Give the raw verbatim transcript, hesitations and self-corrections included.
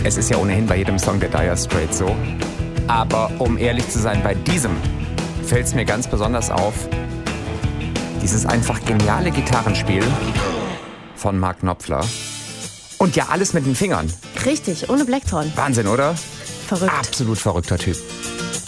Es ist ja ohnehin bei jedem Song der Dire Straits so. Aber um ehrlich zu sein, bei diesem fällt es mir ganz besonders auf, dieses einfach geniale Gitarrenspiel von Mark Knopfler. Und ja, alles mit den Fingern. Richtig, ohne Blackthorn. Wahnsinn, oder? Verrückt. Absolut verrückter Typ.